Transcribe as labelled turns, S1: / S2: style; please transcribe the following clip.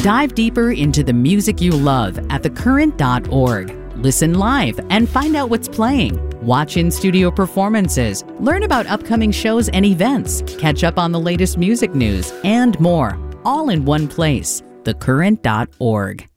S1: Dive deeper into the music you love at thecurrent.org. Listen live and find out what's playing. Watch in-studio performances, learn about upcoming shows and events, catch up on the latest music news, and more, all in one place, thecurrent.org.